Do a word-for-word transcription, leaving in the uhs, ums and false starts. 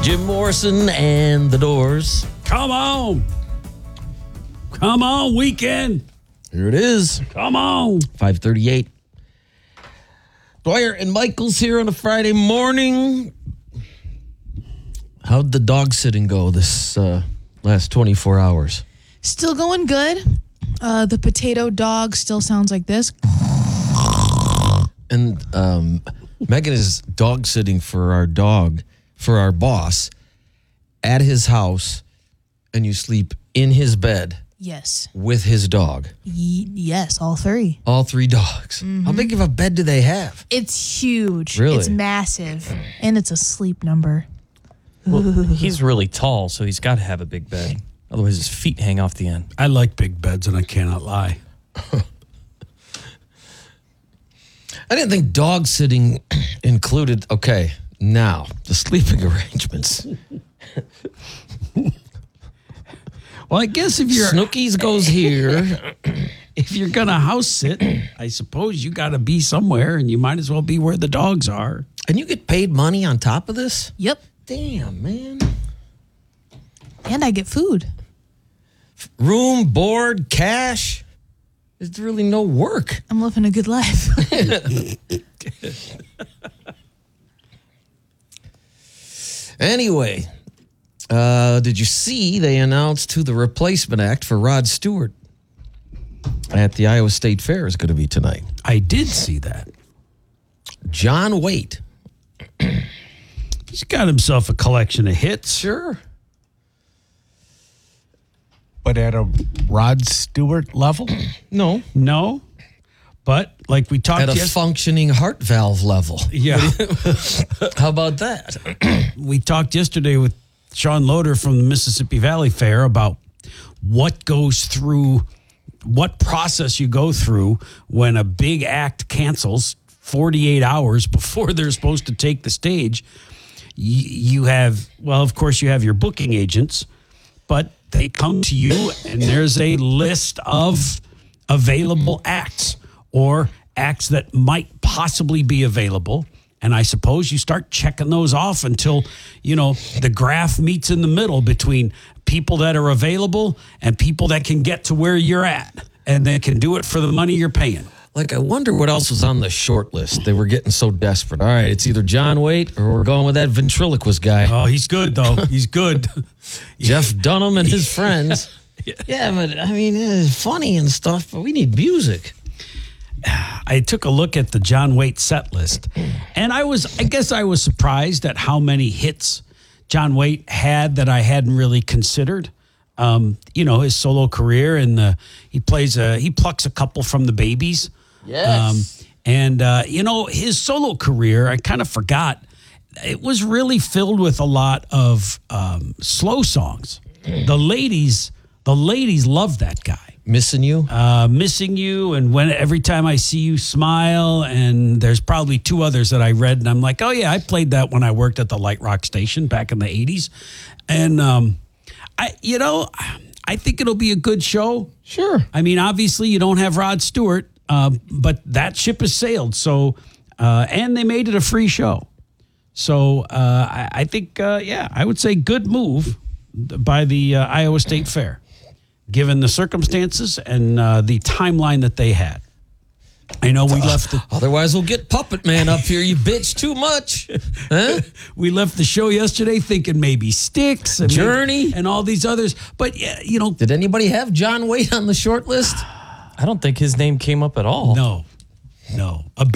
Jim Morrison and the Doors. Come on. Come on, weekend. Here it is. Come on. five thirty-eight. Dwyer and Michael's here on a Friday morning. How'd the dog sitting go this uh, last twenty-four hours? Still going good. Uh, the potato dog still sounds like this. And um, Megan is dog sitting for our dog, for our boss, at his house, and you sleep in his bed Yes. with his dog. Ye- yes, all three. All three dogs. How big of a bed do they have? It's huge. Really? It's massive. And it's a sleep number. Well, he's really tall, so he's got to have a big bed. Otherwise, his feet hang off the end. I like big beds, and I cannot lie. I didn't think dog sitting included. Okay, now the sleeping arrangements. Well, I guess if you're Snookies goes here. if you're gonna house sit, I suppose you got to be somewhere, and you might as well be where the dogs are. And you get paid money on top of this? Yep. Damn, man. And I get food. Room, board, cash. There's really no work. I'm living a good life. Anyway, uh, did you see they announced who the replacement act for Rod Stewart at the Iowa State Fair is going to be tonight? I did see that. John Waite. He's got himself a collection of hits. Sure. But at a Rod Stewart level? No. No, but like we talked At a yes- functioning heart valve level. yeah, How about that? we talked yesterday with Sean Loader from the Mississippi Valley Fair about what goes through, what process you go through when a big act cancels forty-eight hours before they're supposed to take the stage. Y- You have, well, of course, you have your booking agents, but they come to you and there's a list of available acts or acts that might possibly be available. And I suppose you start checking those off until, you know, the graph meets in the middle between people that are available and people that can get to where you're at and they can do it for the money you're paying. Like, I wonder what else was on the short list. They were getting so desperate. All right, it's either John Waite or we're going with that ventriloquist guy, Oh, he's good, though. He's good. Jeff Dunham and his friends. Yeah, but I mean, it's funny and stuff, but we need music. I took a look at the John Waite set list, and I was, I guess I was surprised at how many hits John Waite had that I hadn't really considered. Um, you know, his solo career, and the, he plays a, he plucks a couple from the Babies. Yes. Um, and, uh, you know, his solo career, I kind of forgot, it was really filled with a lot of um, slow songs. The ladies, the ladies love that guy. Missing you? Uh, Missing You, and when every time I see you smile, and there's probably two others that I read, and I'm like, oh yeah, I played that when I worked at the Light Rock station back in the eighties, and um, I, you know, I think it'll be a good show. Sure. I mean, obviously you don't have Rod Stewart, uh, but that ship has sailed. So, uh, and they made it a free show. So uh, I, I think, uh, yeah, I would say good move by the uh, Iowa State Fair, given the circumstances and uh, the timeline that they had. I know we left the, Otherwise, we'll get Puppet Man up here. You bitch too much. Huh? we left the show yesterday thinking maybe Styx and Journey. maybe- and all these others, but yeah, you know, Did anybody have John Waite on the short list? I don't think his name came up at all. no, no, a